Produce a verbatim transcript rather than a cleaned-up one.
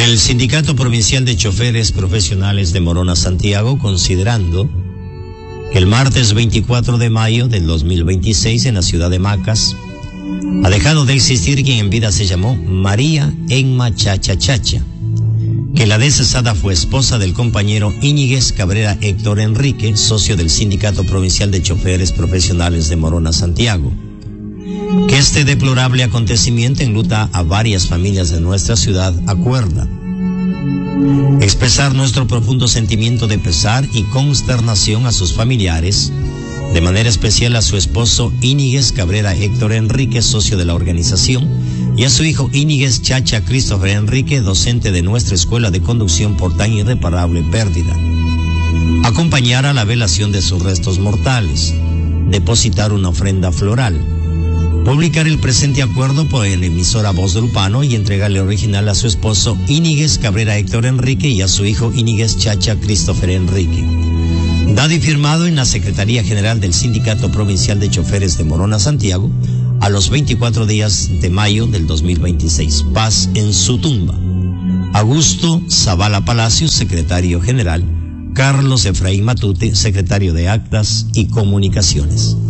El Sindicato Provincial de Choferes Profesionales de Morona Santiago, considerando que el martes veinticuatro de mayo del dos mil veintiséis en la ciudad de Macas ha dejado de existir quien en vida se llamó María Enma Chacha Chacha, que la descesada fue esposa del compañero Íñiguez Cabrera Héctor Enrique, socio del Sindicato Provincial de Choferes Profesionales de Morona Santiago. Que este deplorable acontecimiento enluta a varias familias de nuestra ciudad, acuerda expresar nuestro profundo sentimiento de pesar y consternación a sus familiares, de manera especial a su esposo Íñiguez Cabrera Héctor Enrique, socio de la organización, y a su hijo Íñiguez Chacha Christopher Enrique, docente de nuestra escuela de conducción, por tan irreparable pérdida. Acompañar a la velación de sus restos mortales, depositar una ofrenda floral, publicar el presente acuerdo por la emisora Voz del Upano y entregarle el original a su esposo Íñiguez Cabrera Héctor Enrique y a su hijo Íñiguez Chacha Christopher Enrique. Dado y firmado en la Secretaría General del Sindicato Provincial de Choferes de Morona Santiago a los veinticuatro días de mayo del dos mil veintiséis. Paz en su tumba. Augusto Zavala Palacios, secretario general. Carlos Efraín Matute, secretario de Actas y Comunicaciones.